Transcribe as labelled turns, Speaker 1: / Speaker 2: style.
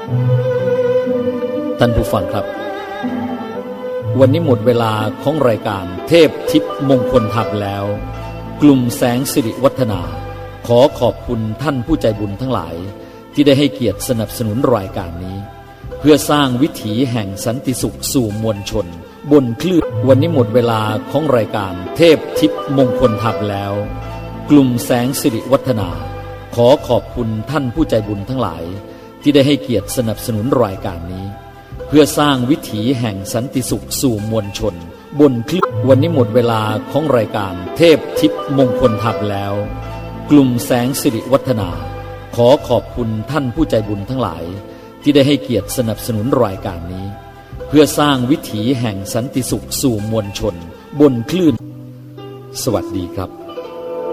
Speaker 1: ท่านผู้ฟังครับวันนี้หมดเวลาของรายการเทพทิพย์มงคลธรรมแล้วกลุ่มแสงสิริวัฒนาขอขอบคุณท่านผู้ใจบุญทั้งหลายที่ได้ให้เกียรติสนับสนุนรายการนี้เพื่อสร้างวิถีแห่งสันติสุขสู่มวลชนบนคลื่นวันนี้หมดเวลาของรายการเทพทิพย์มงคลธรรมแล้วกลุ่มแสงสิริวัฒนาขอขอบคุณท่านผู้ใจบุญทั้งหลายที่ได้ให้เกียรติสนับสนุนรายการนี้เพื่อสร้างวิถีแห่งสันติสุขสู่มวลชนบนคลื่นวันนี้หมดเวลาของรายการเทพทิพย์มงคลธรรมแล้วกลุ่มแสงสิริวัฒนาขอขอบคุณท่านผู้ใจบุญทั้งหลายที่ได้ให้เกียรติสนับสนุนรายการนี้เพื่อสร้างวิถีแห่งสันติสุขสู่มวลชนบนคลื่นสวัสดีครับ